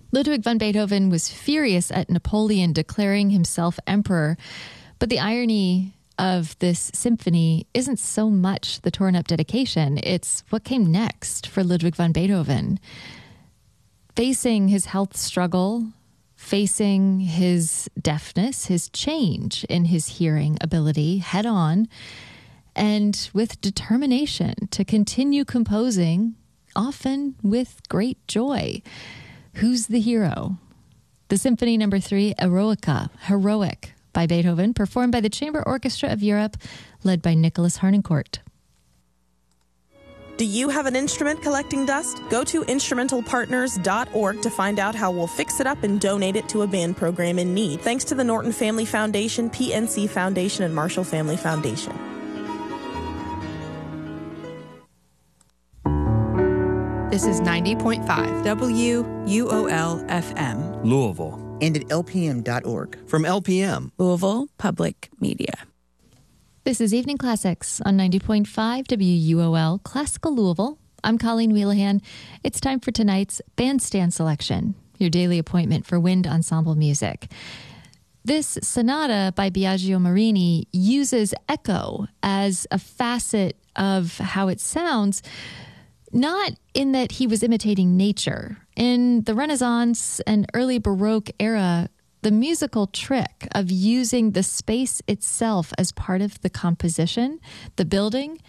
Ludwig van Beethoven was furious at Napoleon declaring himself emperor, but the irony of this symphony isn't so much the torn-up dedication, it's what came next for Ludwig van Beethoven. Facing his health struggle, facing his deafness, his change in his hearing ability head on, and with determination to continue composing, often with great joy. Who's the hero? The Symphony No. 3, Eroica, Heroic, by Beethoven, performed by the Chamber Orchestra of Europe, led by Nicholas Harnoncourt. Do you have an instrument collecting dust? Go to instrumentalpartners.org to find out how we'll fix it up and donate it to a band program in need. Thanks to the Norton Family Foundation, PNC Foundation, and Marshall Family Foundation. This is 90.5 WUOL-FM. Louisville. And at LPM.org. From LPM. Louisville Public Media. This is Evening Classics on 90.5 WUOL, Classical Louisville. I'm Colleen Wheelahan. It's time for tonight's Bandstand Selection, your daily appointment for wind ensemble music. This sonata by Biagio Marini uses echo as a facet of how it sounds, not in that he was imitating nature. In the Renaissance and early Baroque era, the musical trick of using the space itself as part of the composition, the building,